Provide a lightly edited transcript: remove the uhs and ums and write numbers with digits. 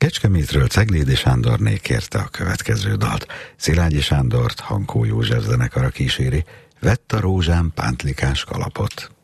Kecskemétről Ceglédi Sándorné kérte a következő dalt. Szilágyi Sándort Hankó József zenekara kíséri, Vett a rózsám pántlikás kalapot.